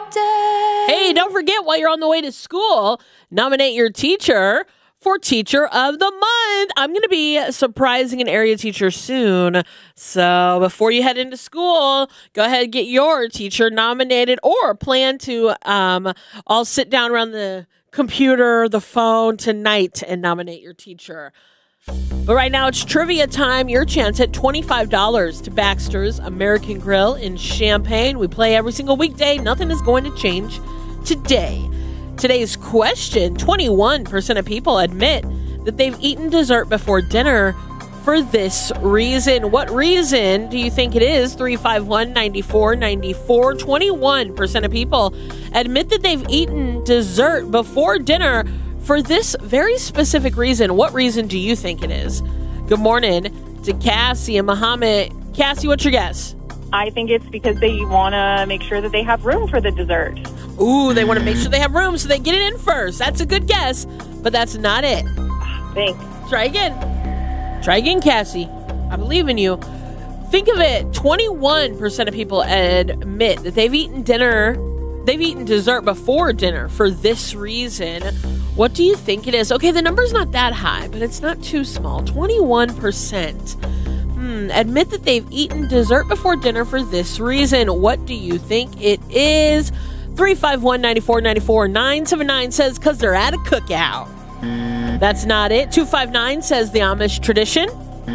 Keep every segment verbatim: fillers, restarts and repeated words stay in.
update. Hey, don't forget, while you're on the way to school, nominate your teacher for Teacher of the Month. I'm going to be surprising an area teacher soon. So before you head into school, go ahead and get your teacher nominated, or plan to um, all sit down around the computer, the phone tonight and nominate your teacher. But right now, it's trivia time. Your chance at twenty-five dollars to Baxter's American Grill in Champaign. We play every single weekday. Nothing is going to change today. Today's question, twenty-one percent of people admit that they've eaten dessert before dinner for this reason. What reason do you think it is? three five one, nine four nine four. twenty-one percent of people admit that they've eaten dessert before dinner for this very specific reason. What reason do you think it is? Good morning to Cassie and Muhammad. Cassie, what's your guess? I think it's because they want to make sure that they have room for the dessert. Ooh, they want to make sure they have room, so they get it in first. That's a good guess, but that's not it. Thanks. Try again. Try again, Cassie. I believe in you. Think of it. twenty-one percent of people admit that they've eaten dinner, they've eaten dessert before dinner for this reason. What do you think it is? Okay, the number's not that high, but it's not too small. twenty-one percent. Hmm, admit that they've eaten dessert before dinner for this reason. What do you think it is? three five one, nine four nine four. nine seven nine says because they're at a cookout. That's not it. two five nine says the Amish tradition.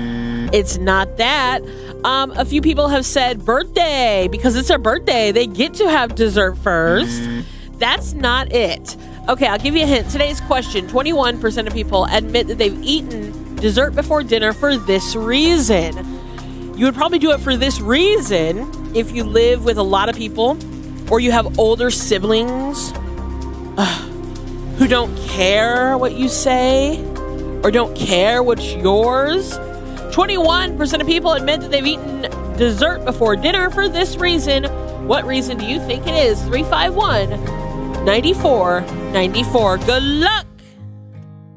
It's not that. Um, a few people have said birthday. Because it's their birthday, they get to have dessert first. That's not it. Okay, I'll give you a hint. Today's question, twenty-one percent of people admit that they've eaten dessert before dinner for this reason. You would probably do it for this reason if you live with a lot of people, or you have older siblings uh, who don't care what you say or don't care what's yours. twenty-one percent of people admit that they've eaten dessert before dinner for this reason. What reason do you think it is? three five one, nine four nine four. Good luck!